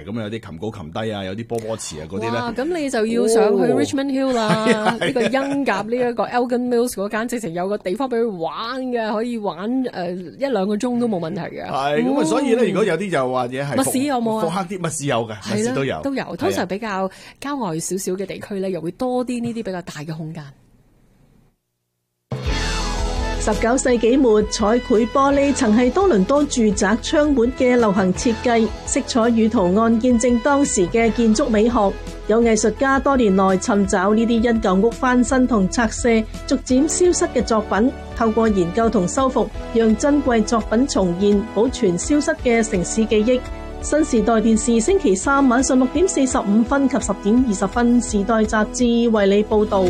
咁有啲琴高琴低啊，有啲波波池啊嗰啲咧。 哇！咁你就要上去 Richmond Hill 啦，呢個恩甲呢一個 Elgin Mills 嗰間，直情有個地方俾佢玩嘅，可以玩1-2個鐘都冇問題嘅。 係咁啊，所以咧，如果有啲就或者係密市有冇啊？ 復刻啲密市有嘅，密市都有。 都有。通常比較郊外少少嘅地區咧，又會多啲呢啲比較大嘅空間。 19世紀末，彩繪玻璃曾係多倫多住宅窗門嘅流行設計，色彩與圖案見證當時嘅建築美學。有藝術家多年來尋找呢啲因舊屋翻新同拆卸逐漸消失嘅作品，透過研究同修復，讓珍貴作品重現，保存消失嘅城市記憶。新時代電視星期三晚上6點45分及10點20分，時代雜誌為你報道。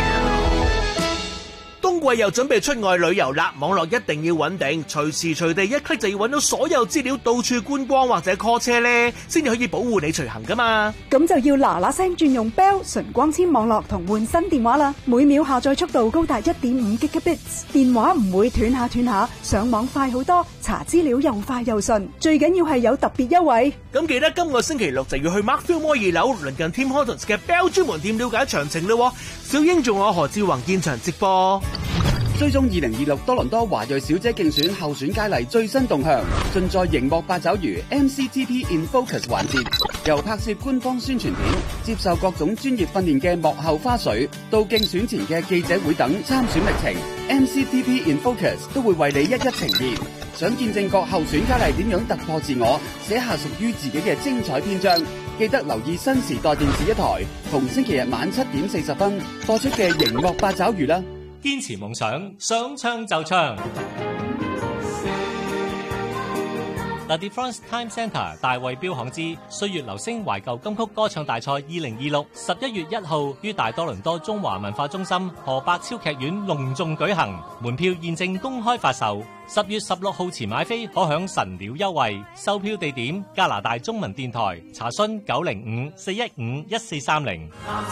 冬季又準備出外旅遊啦，網絡一定要穩定，隨時隨地一 click 就要揾到所有資料，到處觀光或者 call 車呢，先至可以保護你隨行噶嘛。 咁就要嗱嗱聲轉用 Bell 純光纖網絡同換新電話啦，每秒下載速度高達 1.5 Gigabits， 電話唔會斷下，上網快好多，查資料又快又順，最緊要係有特別優惠。 咁記得今個星期六就要去 Markfield Mall 2樓鄰近 Tim Hortons 嘅 Bell 專門店了解詳情咯。小英仲有何志宏現場直播。 追蹤2026多倫多華裔小姐競選候選佳麗最新動向，盡在熒幕八爪魚 MCTP in Focus 環節，由拍攝官方宣傳片、接受各種專業訓練嘅幕後花絮，到競選前嘅記者會等參選歷程 ，MCTP in Focus 都會為你一一呈現。想見證各候選佳麗點樣突破自我，寫下屬於自己嘅精彩篇章，記得留意新時代電視一台，逢星期日晚7點40分播出嘅熒幕八爪魚啦。 堅持夢想，想唱就唱。The DeFrance Time Centre 大衛標行之歲月流星懷舊金曲歌唱大賽2026 11月1號於大多倫多中華文化中心河百超劇院隆重舉行，門票現正公開發售。10月16號前買飛可享神鳥優惠，售票地點加拿大中文電台，查詢905-415-1430。